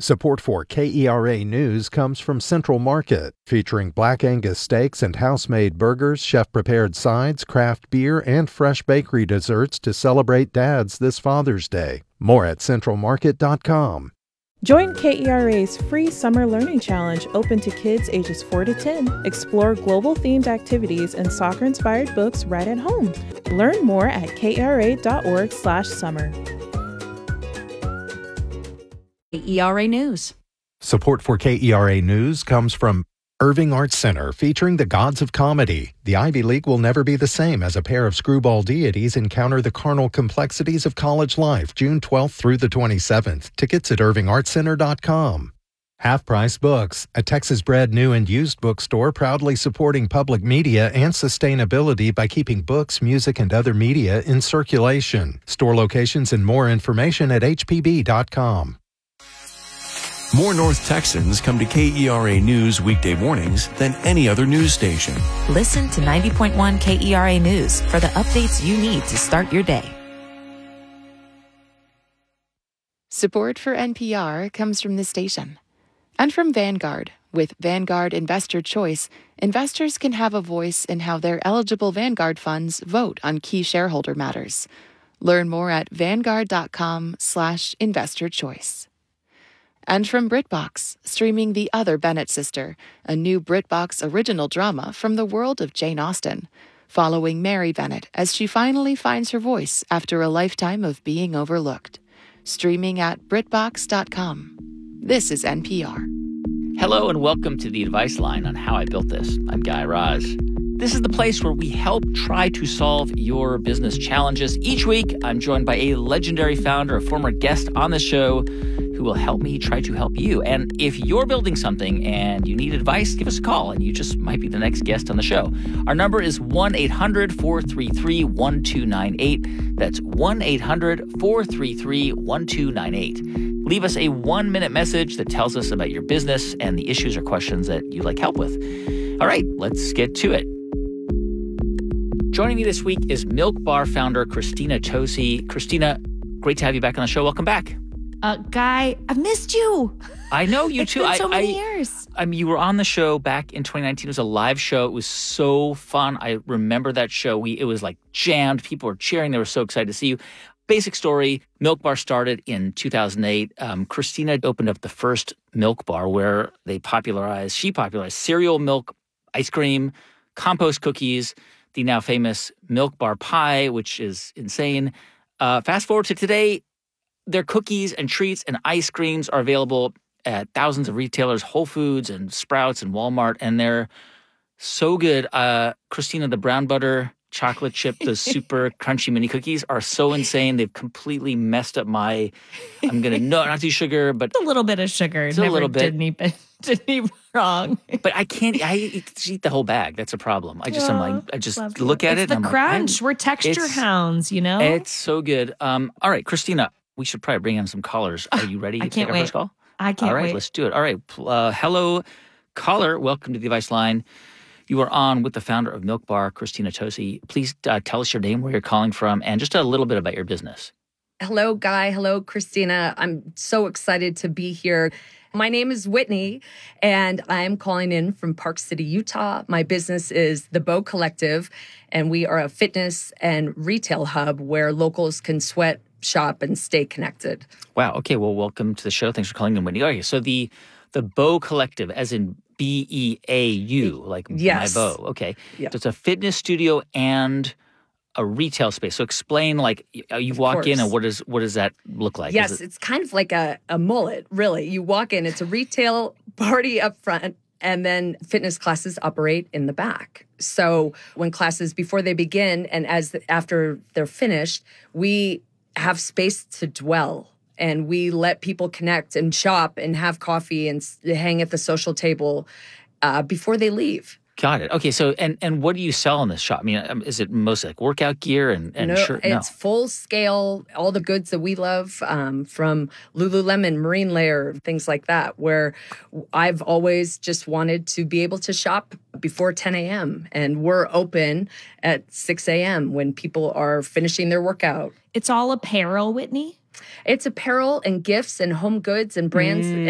Support for KERA News comes from Central Market, featuring Black Angus steaks and house-made burgers, chef-prepared sides, craft beer, and fresh bakery desserts to celebrate dads this Father's Day. More at centralmarket.com. Join KERA's free Summer Learning Challenge open to kids ages 4 to 10. Explore global-themed activities and soccer-inspired books right at home. Learn more at kera.org/summer. KERA News. Support for KERA News comes from Irving Arts Center, featuring the gods of comedy. The Ivy League will never be the same as a pair of screwball deities encounter the carnal complexities of college life, June 12th through the 27th. Tickets at irvingartscenter.com. Half Price Books, a Texas-bred new and used bookstore proudly supporting public media and sustainability by keeping books, music, and other media in circulation. Store locations and more information at hpb.com. More North Texans come to KERA News weekday mornings than any other news station. Listen to 90.1 KERA News for the updates you need to start your day. Support for NPR comes from this station and from Vanguard. With Vanguard Investor Choice, investors can have a voice in how their eligible Vanguard funds vote on key shareholder matters. Learn more at vanguard.com/investorchoice. And from BritBox, streaming The Other Bennett Sister, a new BritBox original drama from the world of Jane Austen, following Mary Bennett as she finally finds her voice after a lifetime of being overlooked. Streaming at BritBox.com. This is NPR. Hello and welcome to the Advice Line on How I Built This. I'm Guy Raz. This is the place where we help try to solve your business challenges. Each week, I'm joined by a legendary founder, a former guest on the show, who will help me try to help you. And if you're building something and you need advice, give us a call and you just might be the next guest on the show. Our number is 1-800-433-1298. That's 1-800-433-1298. Leave us a 1-minute message that tells us about your business and the issues or questions that you'd like help with. All right, let's get to it. Joining me this week is Milk Bar founder Christina Tosi. Christina, great to have you back on the show. Welcome back. Guy, I've missed you. I know you too. It's been so many years. I mean, you were on the show back in 2019. It was a live show. It was so fun. I remember that show. It was like jammed. People were cheering. They were so excited to see you. Basic story, Milk Bar started in 2008. Christina opened up the first Milk Bar where she popularized cereal milk ice cream, compost cookies, the now famous Milk Bar pie, which is insane. Fast forward to today, their cookies and treats and ice creams are available at thousands of retailers, Whole Foods and Sprouts and Walmart, and they're so good. Christina, the brown butter chocolate chip, those super crunchy mini cookies are so insane. They've completely messed up not do sugar, but a little bit of sugar. A little bit. Didn't eat wrong. But I eat the whole bag. That's a problem. I just look at it. It's the crunch. We're texture hounds, you know? It's so good. All right, Christina, we should probably bring in some callers. Are you ready to take our first call? I can't wait. All right, let's do it. All right. Hello, caller. Welcome to the Advice Line. You are on with the founder of Milk Bar, Christina Tosi. Please tell us your name, where you're calling from, and just a little bit about your business. Hello, Guy. Hello, Christina. I'm so excited to be here. My name is Whitney, and I'm calling in from Park City, Utah. My business is The Bow Collective, and we are a fitness and retail hub where locals can sweat, shop, and stay connected. Wow. Okay. Well, welcome to the show. Thanks for calling in, Whitney. Okay. So the Bow Collective, as in BEAU, like yes. My bow. Okay. Yep. So it's a fitness studio and a retail space. So explain, like, you walk in and what does that look like? Yes, it's kind of like a mullet, really. You walk in, it's a retail party up front, and then fitness classes operate in the back. So when classes, before they begin and after they're finished, we have space to dwell. And we let people connect and shop and have coffee and hang at the social table before they leave. Got it. Okay, so and what do you sell in this shop? I mean, is it mostly like workout gear and shirt? No, it's full scale, all the goods that we love, from Lululemon, Marine Layer, things like that, where I've always just wanted to be able to shop before 10 a.m. And we're open at 6 a.m. when people are finishing their workout. It's all apparel, Whitney? It's apparel and gifts and home goods and brands